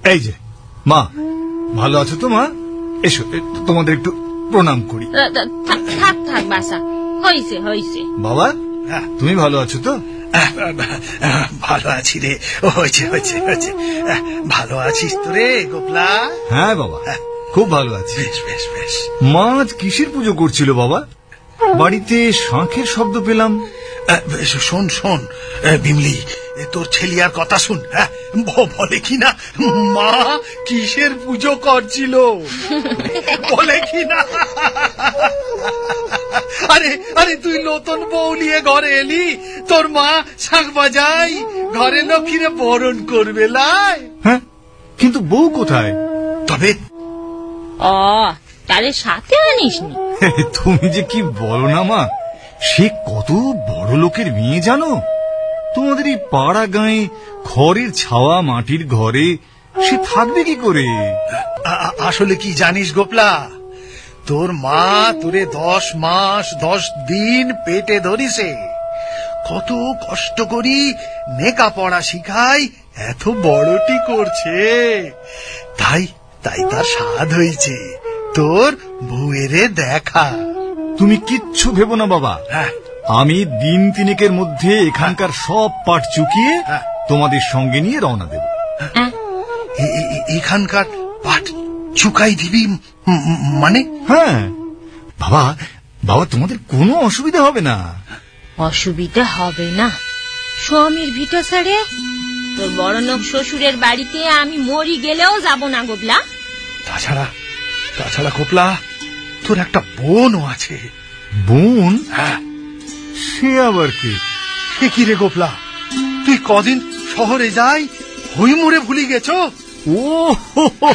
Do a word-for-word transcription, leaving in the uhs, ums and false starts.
এই যে মা, ভালো আছো তো মা? এসো তোমাদের একটু প্রণাম করি। থাক থাক বাসা, হইছে হইছে। বাবা তুমি ভালো আছো তো? ভালো আছি রে, হয়েছে হয়েছে হয়েছে। ভালো আছিস তো রে গোপলা? হ্যাঁ বাবা, খুব ভালো আছি। বেশ বেশ বেশ। মা আজ কিসের পুজো করছিল বাবা? বাড়িতে শাঁখের শব্দ পেলাম। শোন শোন বিমলি, তোর ছেলিয়ার কথা শুন। হ্যাঁ, বলে কিনা মা কিসের পুজো করছিল, বলে কিনা। আরে আরে তুই নতুন বউ নিয়ে ঘরে এলি, তোর মা শাঁখ বাজাই, ঘরে লক্ষ্মীরে বরণ করবে লাই। হ্যাঁ, কিন্তু বউ কোথায়? তবে ও তাহলে সাথে আনিসনি? তুমি যে কি বলো না মা, সে কত বড় লোকের মেয়ে জানো? তোমাদের এই পাড়া গাঁয়ে খড়ের ছাওয়া মাটির ঘরে সে থাকবে কি করে? আসলে কি জানিস গোপলা, তোর মা তোরে দশ মাস দশ দিন পেটে ধরিছে, কত কষ্ট করি নেকা পড়া শিখাই এত বড়টি করছে, তাই তাই তার স্বাদ হয়েছে তোর বউয়েরে দেখা। তুমি কিচ্ছু ভেবো না বাবা, আমি দিন তিনেকের মধ্যে এখানকার সব পাট চুকিয়ে তোমাদের সঙ্গে নিয়ে রওনা দেব। এখানকার পাট চুকাই দিবি মানে? হ্যাঁ বাবা, বাবা তোমাদের কোনো অসুবিধা হবে না। অসুবিধা হবে না? স্বামীর ভিটা ছেড়ে তোর বড় লোক শ্বশুরের বাড়িতে আমি মরি গেলেও যাব না গোপলা। তাছাড়া তাছাড়া গোপলা, তোর একটা বোনও আছে। বোন? হ্যাঁ। সে আবার কি? সে কি রে গোপলা, তুই কদিন শহরে যাই হই মুড়ে ভুলি গেছো? ও